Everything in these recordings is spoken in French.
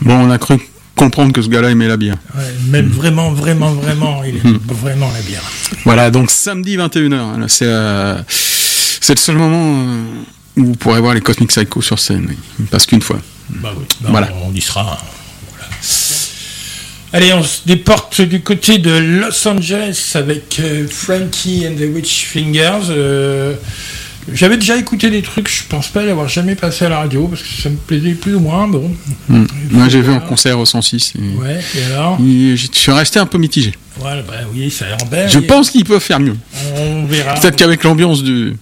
Bon, on a cru comprendre que ce gars-là aimait la bière. Ouais, même vraiment, il aime vraiment la bière. Voilà, donc samedi 21h, là, c'est le seul moment où vous pourrez voir les Cosmic Psycho sur scène. Il ne passe qu'une fois. Bah oui, voilà. On y sera. Voilà. Allez, on se déporte du côté de Los Angeles avec Frankie and the Witch Fingers. J'avais déjà écouté des trucs, je pense pas l'avoir jamais passé à la radio parce que ça me plaisait plus ou moins. Bon. Moi j'ai vu un concert au 106. Ouais, et alors je suis resté un peu mitigé. Voilà, bah oui, ça a l'air bien. Je pense qu'ils peuvent faire mieux. On verra. Peut-être qu'avec l'ambiance du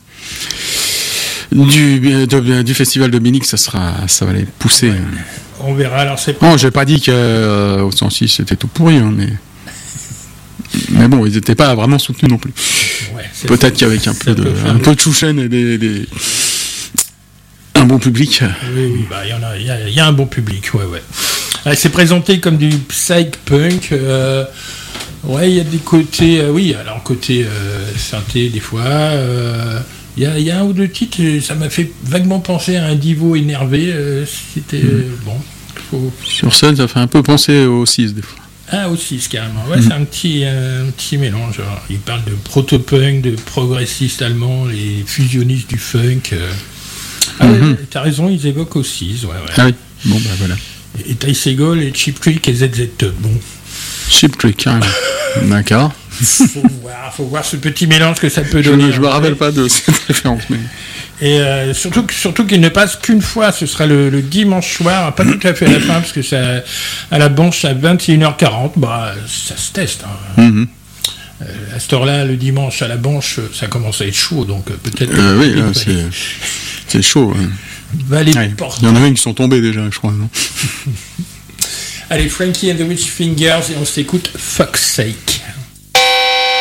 festival de Munich, ça va les pousser. Ouais. On verra. Alors c'est. Non, j'ai pas dit qu'au 106 c'était tout pourri, hein, mais bon, ils n'étaient pas vraiment soutenus non plus. Ouais, peut-être qu'avec un peu de chouchen et un bon public. Oui, bah il y a un bon public, ouais. Alors, c'est présenté comme du psych-punk. Ouais, il y a des côtés, alors côté synthé des fois. Il y a un ou deux titres, ça m'a fait vaguement penser à un Divo énervé. C'était bon. Sur scène, ça fait un peu penser au 6 des fois. Ah, au 6 carrément. Ouais, c'est un petit mélange. Alors, il parle de proto-punk, de progressistes allemands, les fusionnistes du funk. T'as raison, ils évoquent au 6. Ouais. Ah oui, bon, bah voilà. Et Ty Segall et Cheap Trick et ZZ Top. Bon. Cheap Trick, carrément. D'accord. Faut voir ce petit mélange que ça peut donner. Je me rappelle pas de cette référence. Mais... Et surtout qu'il ne passe qu'une fois, ce sera le dimanche soir, pas tout à fait à la fin, parce que c'est à la Banche à 21h40, bah ça se teste. Hein. À cette heure-là, le dimanche à la Banche, ça commence à être chaud, donc peut-être... oui, là, c'est chaud. Hein. Il y en a même qui sont tombés déjà, je crois. Non Allez, Frankie and the Witch Fingers, et on s'écoute Fuck's Sake.